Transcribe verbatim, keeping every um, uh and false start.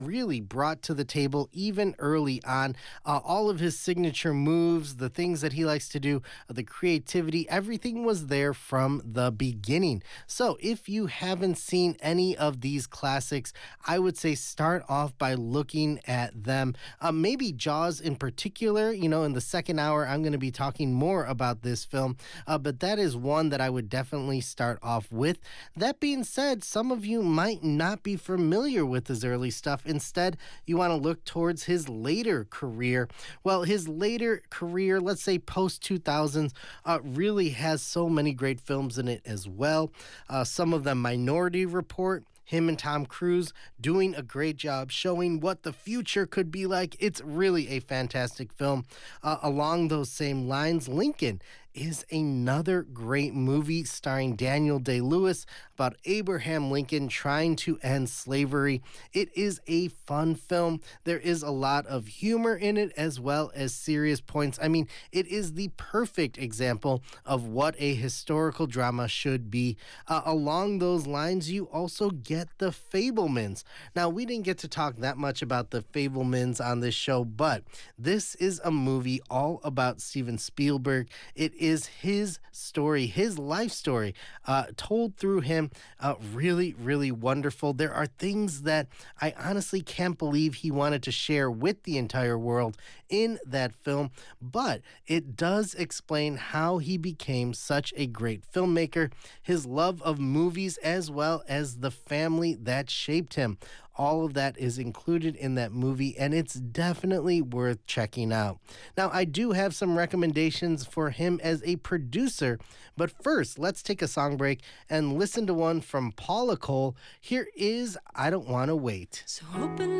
really brought to the table even early on. Uh, all of his signature moves, the things that he likes to do, uh, the creativity, everything was there from the beginning. So if you haven't seen any of these classics, I would say start off by looking at them. Uh, maybe Jaws in particular. You know, in the second hour, I'm going to be talking more about this film, uh, but that is one that I would definitely start off with. That being said, some of you might not be familiar with his early stuff. Instead, you want to look towards his later career. Well, his later career, let's say post two thousands, uh, really has so many great films in it as well. Uh, some of them Minority Report, him and Tom Cruise doing a great job showing what the future could be like. It's really a fantastic film. Uh, along those same lines, Lincoln is another great movie starring Daniel Day-Lewis about Abraham Lincoln trying to end slavery. It is a fun film. There is a lot of humor in it as well as serious points. I mean, it is the perfect example of what a historical drama should be. Uh, along those lines, you also get The Fabelmans. Now, we didn't get to talk that much about The Fabelmans on this show, but this is a movie all about Steven Spielberg. It is his story, his life story, uh, told through him. Uh, really, really wonderful. There are things that I honestly can't believe he wanted to share with the entire world in that film, but it does explain how he became such a great filmmaker, his love of movies, as well as the family that shaped him. All of that is included in that movie, and it's definitely worth checking out. Now, I do have some recommendations for him as a producer, but first, let's take a song break and listen to one from Paula Cole. Here is I Don't Want to Wait. So open